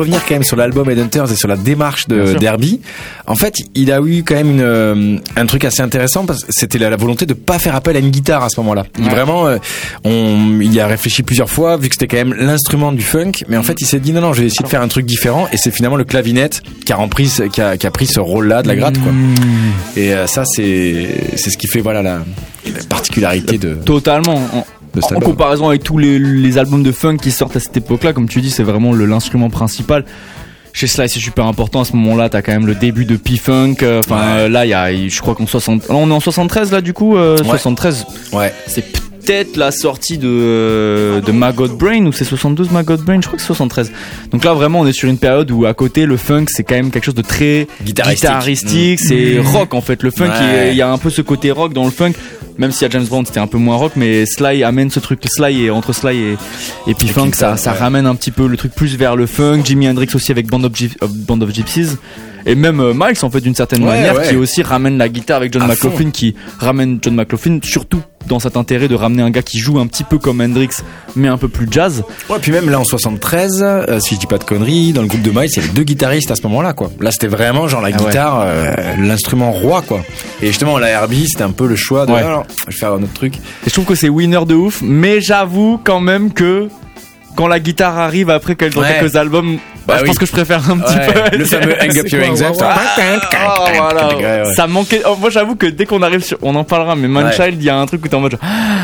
Revenir quand même sur l'album Headhunters et sur la démarche de Herbie. En fait, il a eu quand même un truc assez intéressant parce que c'était la volonté de pas faire appel à une guitare à ce moment-là. Il vraiment, il y a réfléchi plusieurs fois vu que c'était quand même l'instrument du funk, mais en fait, il s'est dit non, je vais essayer de faire un truc différent et c'est finalement le clavinette qui a pris ce rôle-là de la gratte, quoi. Et ça, c'est ce qui fait la particularité de. Totalement. En comparaison avec tous les albums de funk qui sortent à cette époque-là, comme tu dis, c'est vraiment l'instrument principal. Chez Sly, c'est super important. À ce moment-là, t'as quand même le début de P-Funk. Là, je crois on est en 73 là, du coup. 73. Ouais. C'est peut-être la sortie de Maggot Brain, ou c'est 72 Maggot Brain, je crois que c'est 73. Donc là vraiment on est sur une période où à côté le funk c'est quand même quelque chose de très guitaristique, c'est rock en fait. Le funk, il y a un peu ce côté rock dans le funk, même si à James Brown c'était un peu moins rock, mais Sly amène ce truc. Entre Sly et P-Funk, ça ramène un petit peu le truc plus vers le funk. Jimi Hendrix aussi avec Band of Gypsies. Et même Miles en fait d'une certaine manière qui aussi ramène la guitare avec John McLaughlin, qui ramène John McLaughlin surtout dans cet intérêt de ramener un gars qui joue un petit peu comme Hendrix mais un peu plus jazz. Ouais, puis même là en 73, si je dis pas de conneries, dans le groupe de Miles il y avait 2 guitaristes à ce moment-là, quoi. Là c'était vraiment genre la guitare, l'instrument roi, quoi. Et justement la Herbie c'était un peu le choix de alors, je vais faire un autre truc. Et je trouve que c'est winner de ouf, mais j'avoue quand même que quand la guitare arrive après dans quelques albums, je pense que je préfère un petit peu le fameux Hang Up Your Anxiety. Voilà. Ça manquait. Moi j'avoue que dès qu'on arrive on en parlera, mais Manchild, il y a un truc où t'es en mode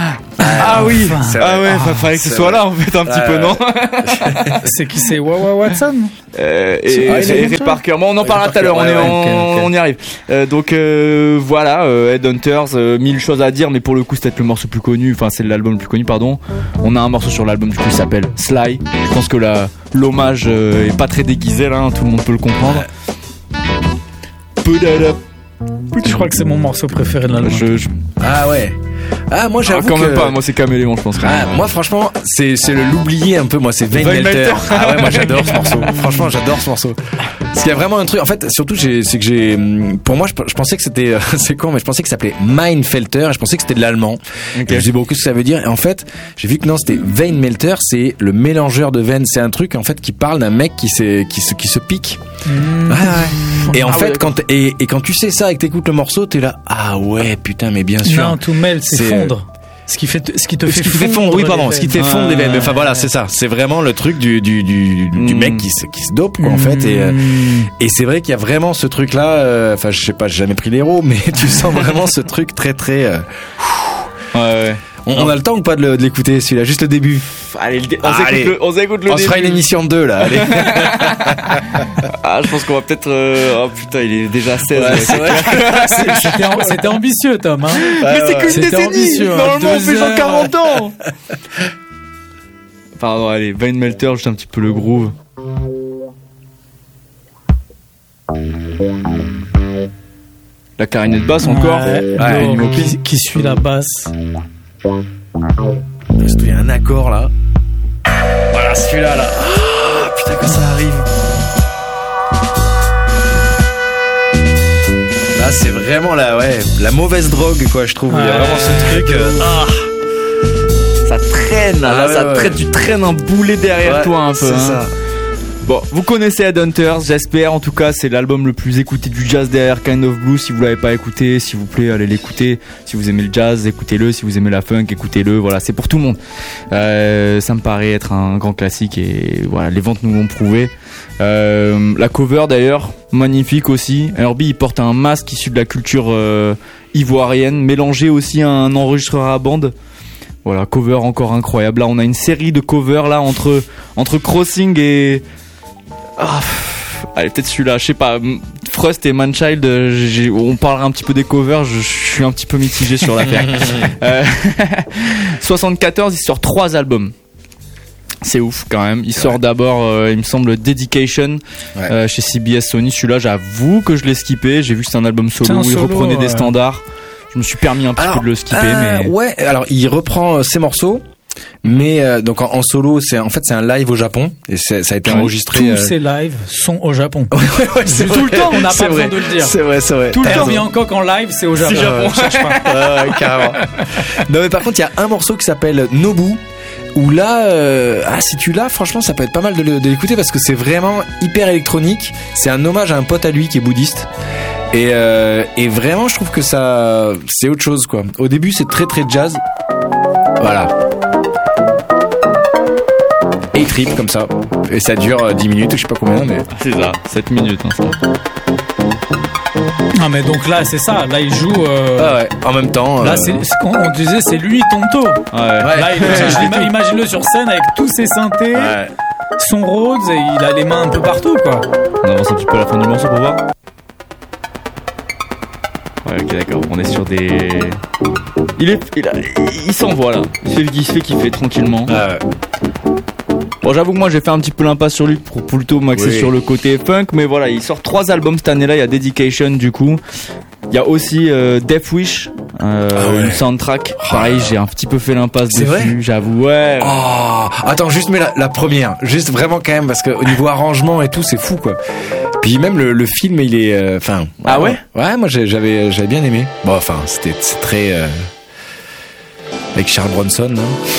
fallait que ce soit là en fait un petit peu, non? C'est qui, c'est Wawa Watson et Ray Parker. Bon, on en parlera tout à l'heure, on y arrive. Donc voilà, Headhunters, 1000 choses à dire, mais pour le coup c'est peut-être le morceau plus connu, enfin c'est l'album le plus connu, pardon. On a un morceau sur l'album du coup qui s'appelle Sly. Je pense que l'hommage est pas très déguisé là, tout le monde peut le comprendre. Je crois que c'est mon morceau préféré de l'album. Ah ouais. Ah moi j'avoue quand même pas, moi c'est Caméléon je pense. Moi franchement c'est l'oublié un peu, moi c'est Wayne Melter. Ah ouais, moi j'adore ce morceau. Franchement j'adore ce morceau. Parce qu'il y a vraiment un truc, en fait surtout pour moi je pensais que c'était c'est con, mais je pensais que ça s'appelait Meinfelter et je pensais que c'était de l'allemand. Okay. Je sais beaucoup ce que ça veut dire et en fait j'ai vu que non, c'était Wayne Melter, c'est le mélangeur de veines, c'est un truc en fait qui parle d'un mec qui se pique. Et en fait quand tu sais ça et que t'écoutes le morceau, t'es là putain mais bien sûr. Non, tout mêle, c'est fondre. Ce qui te fait fondre. Oui, pardon. Ce qui te fait fondre les veines. Enfin voilà, c'est ça. C'est vraiment le truc du mec qui se dope, quoi, en fait. Et c'est vrai qu'il y a vraiment ce truc là. Enfin, je sais pas, j'ai jamais pris l'héros, mais tu sens vraiment ce truc très très. Ouais. On a le temps ou pas de l'écouter, celui-là, juste le début? Allez, on s'écoute le début. On se fera une émission 2 là, allez. Je pense qu'on va peut-être oh putain, il est déjà 16. Ouais, c'est vrai. C'était ambitieux, Tom, hein. Mais c'est qu'une décennie. Normalement, on fait genre 40 ans. Pardon, allez, Wayne Melter, juste un petit peu le groove. La clarinette basse encore. Qui suit la basse. Il y a un accord là. Voilà, celui-là là. Putain que ça arrive. Là c'est vraiment la mauvaise drogue, quoi, je trouve. Il y a vraiment ce truc. Ça traîne là, traîne, tu traînes un boulet derrière toi un peu. C'est ça. Bon, vous connaissez Headhunters, j'espère. En tout cas, c'est l'album le plus écouté du jazz derrière Kind of Blue. Si vous l'avez pas écouté, s'il vous plaît, allez l'écouter. Si vous aimez le jazz, écoutez-le. Si vous aimez la funk, écoutez-le. Voilà, c'est pour tout le monde. Ça me paraît être un grand classique et voilà, les ventes nous l'ont prouvé. La cover d'ailleurs, magnifique aussi. Herbie, il porte un masque issu de la culture ivoirienne, mélangé aussi à un enregistreur à bande. Voilà, cover encore incroyable. Là, on a une série de covers là entre Crossing et allez, peut-être celui-là, je sais pas, Frost et Manchild, on parlera un petit peu des covers, je suis un petit peu mitigé sur l'affaire. 74, il sort 3 albums. C'est ouf quand même. Il sort d'abord, il me semble, Dedication chez CBS Sony. Celui-là, j'avoue que je l'ai skippé. J'ai vu que c'est un album solo où il reprenait des standards. Je me suis permis un petit peu de le skipper. Mais... Ouais, alors il reprend ses morceaux. Mais donc en solo, c'est un live au Japon et ça a été enregistré. Tous ces lives sont au Japon. C'est tout le temps. On n'a pas besoin de le dire. C'est vrai. Tout le temps. Hancock en live, c'est au Japon. Cherche pas. Carrément. Non mais par contre, il y a un morceau qui s'appelle Nobu Où là, si tu l'as, franchement, ça peut être pas mal de l'écouter parce que c'est vraiment hyper électronique. C'est un hommage à un pote à lui qui est bouddhiste. Et vraiment, je trouve que ça, c'est autre chose, quoi. Au début, c'est très très jazz. Voilà. Et il trip comme ça. Et ça dure 10 minutes, je sais pas combien, mais. C'est ça, 7 minutes, hein, ça. Non mais donc là c'est ça, là il joue en même temps là c'est ce qu'on disait, c'est lui Tonto. Là imagine-le sur scène avec tous ses synthés, son Rhodes, et il a les mains un peu partout, quoi. On avance un petit peu à la fin du morceau pour voir. Ouais, ok, d'accord, on est sur des... Il s'envoie là, il se fait kiffer tranquillement. Bon, j'avoue que moi j'ai fait un petit peu l'impasse sur lui pour plutôt m'axer sur le côté funk, mais voilà, il sort 3 albums cette année-là. Il y a Dedication du coup, il y a aussi Death Wish, une soundtrack. Pareil, j'ai un petit peu fait l'impasse dessus, vrai, j'avoue. Ouais. Oh, attends, juste mais la première, juste vraiment quand même, parce que au niveau arrangement et tout, c'est fou, quoi. Puis même le film, il est, enfin. Ah ouais. Ouais, moi j'avais bien aimé. Bon, enfin, c'est très avec Charles Bronson, hein.